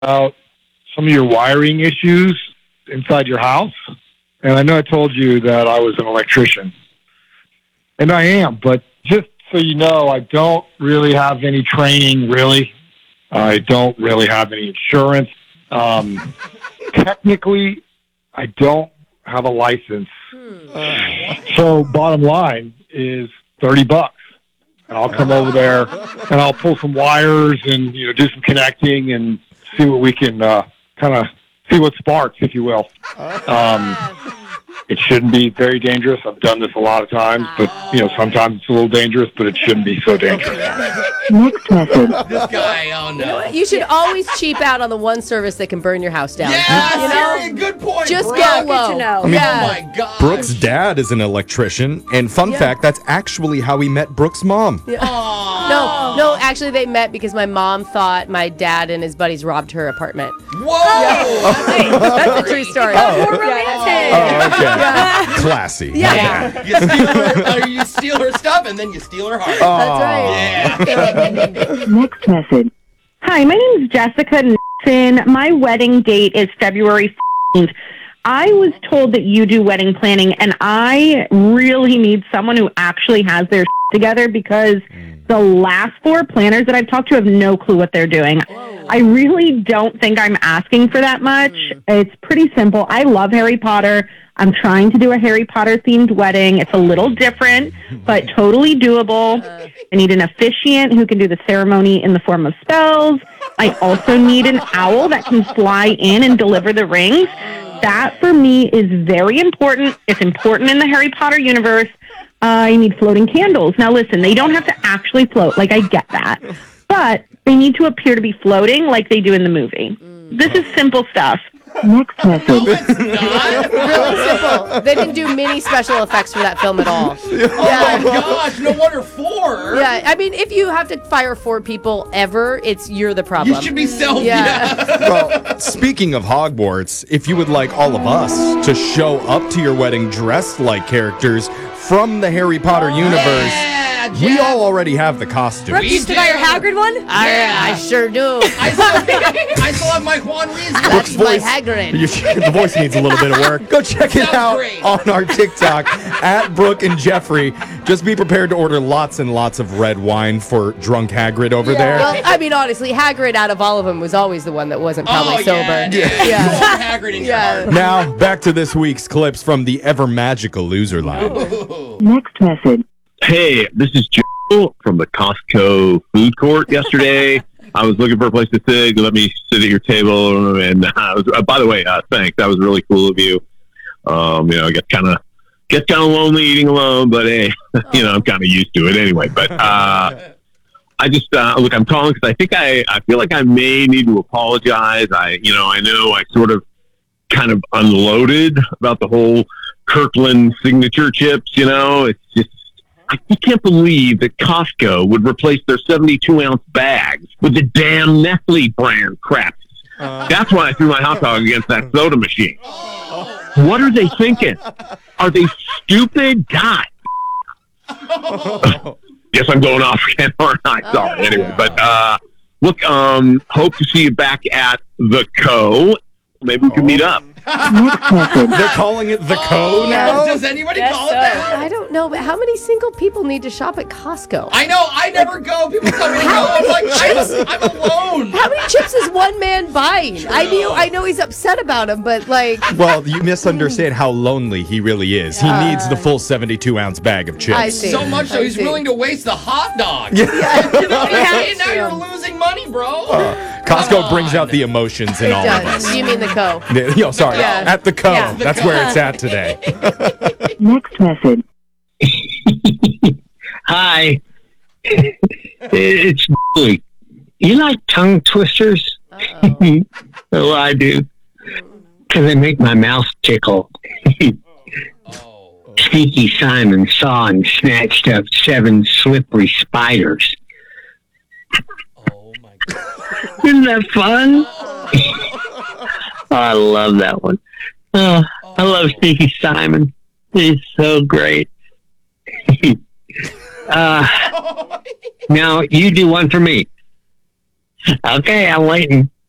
about some of your wiring issues inside your house. And I know I told you that I was an electrician. And I am, but just so you know, I don't really have any training, really. I don't really have any insurance. Technically, I don't have a license. So bottom line is $30. And I'll come over there and I'll pull some wires and, do some connecting and see what we can kind of see what sparks, if you will. It shouldn't be very dangerous. I've done this a lot of times, but, sometimes it's a little dangerous, but it shouldn't be so dangerous. Next message. This guy, oh no. You know what? You should always cheap out on the one service that can burn your house down. Yeah, Siri, good point. Just bro. go low. Good to know. Oh my God. Brooke's dad is an electrician, and fun fact, that's actually how he met Brooke's mom. No, actually they met because my mom thought my dad and his buddies robbed her apartment. Whoa. That's a true story. More romantic. Oh, okay. Classy. Yeah. You steal her stuff and then you steal her heart. That's right. Yeah. Next message. Hi, my name is Jessica Nixon. My wedding date is February 15th. I was told that you do wedding planning, and I really need someone who actually has their together because the last 4 planners that I've talked to have no clue what they're doing. I really don't think I'm asking for that much. It's pretty simple. I love Harry Potter. I'm trying to do a Harry Potter themed wedding. It's a little different, but totally doable. I need an officiant who can do the ceremony in the form of spells. I also need an owl that can fly in and deliver the rings. That, for me, is very important. It's important in the Harry Potter universe. I need floating candles. Now, listen, they don't have to actually float. Like, I get that. But they need to appear to be floating like they do in the movie. This is simple stuff. Next message. No, it's not. Really simple. They didn't do many special effects for that film at all. Oh my gosh, no wonder 4. Yeah, I mean, if you have to fire 4 people ever, you're the problem. You should be self. Yeah. Well, speaking of Hogwarts, if you would like all of us to show up to your wedding dressed like characters from the Harry Potter universe, we all already have the costumes. Brooke, you still got your Hagrid one? I sure do. I still have my Juan Weasley. That's my voice. Hagrid. The voice needs a little bit of work. Go check it Sounds out great. on our TikTok at Brooke and Jeffrey. Just be prepared to order lots and lots of red wine for drunk Hagrid over there. Well, I mean, honestly, Hagrid out of all of them was always the one that wasn't probably sober. Yeah. Yeah. Hagrid in your Yeah. heart. Now, back to this week's clips from the ever magical loser line. Next message. Hey, this is Joe from the Costco food court yesterday. I was looking for a place to sit. Let me sit at your table. And by the way, thanks. That was really cool of you. I get kind of lonely eating alone, but hey, I'm kind of used to it anyway. But I just look. I'm calling because I feel like I may need to apologize. I know I sort of kind of unloaded about the whole Kirkland signature chips. It's just. I can't believe that Costco would replace their 72-ounce bags with the damn Nestle brand crap. That's why I threw my hot dog against that soda machine. What are they thinking? Are they stupid? God. Guess I'm going off again, aren't I? Sorry. Anyway, but look, hope to see you back at the Co. Maybe we can meet up. Next message. They're calling it the Co now? Does anybody call it that? I don't know, but how many single people need to shop at Costco? I know. I never go. People tell me to go. I'm like, I'm alone. How many chips is one man buying? I know he's upset about them, but Well, you misunderstand how lonely he really is. He needs the full 72-ounce bag of chips. I see. So much so he's willing to waste the hot dog. Now you're losing money, bro. Costco brings out the emotions in it all of us. does. You mean the Co? Sorry, Yeah. at the Co. Yeah. That's where it's at today. Next message. Hi. It's Billy. You like tongue twisters? Oh, I do. Because they make my mouth tickle. Sneaky Simon saw and snatched up 7 slippery spiders. Oh my God. Isn't that fun? I love that one. I love Sneaky Simon. He's so great. Now, you do one for me. Okay, I'm waiting.